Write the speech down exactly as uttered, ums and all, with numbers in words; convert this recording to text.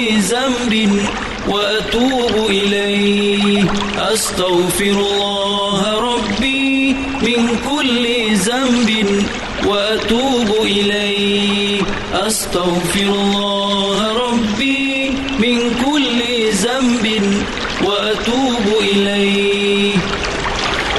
ذنب وأتوب إليه. أستغفر الله ربي من كل ذنب وأتوب إليه. أستغفر الله ربي من كل ذنب وأتوب إليه.